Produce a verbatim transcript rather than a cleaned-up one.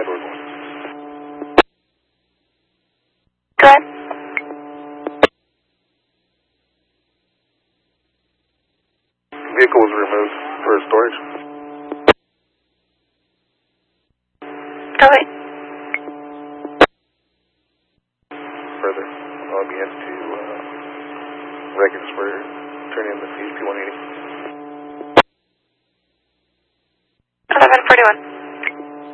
Edward one. Go ahead. Vehicle was removed for storage. Copy. Further, I'll be into uh, records for turning in the C H P one eighty. eleven forty-one.